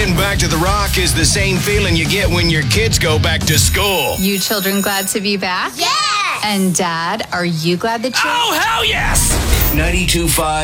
Heading back to the Rock is the same feeling you get when your kids go back to school. You children glad to be back? Yes! And Dad, are you glad that you... Oh, hell yes! 92.5